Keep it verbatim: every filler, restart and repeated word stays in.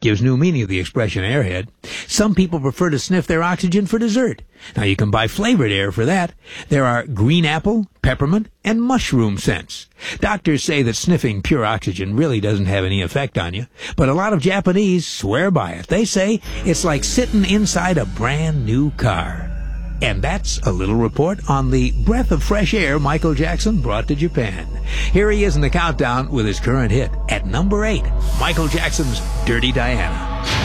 gives new meaning to the expression airhead. Some people prefer to sniff their oxygen for dessert. Now, you can buy flavored air for that. There are green apple, peppermint, and mushroom scents. Doctors say that sniffing pure oxygen really doesn't have any effect on you, but a lot of Japanese swear by it. They say it's like sitting inside a brand new car. And that's a little report on the breath of fresh air Michael Jackson brought to Japan. Here he is in the countdown with his current hit at number eight, Michael Jackson's Dirty Diana.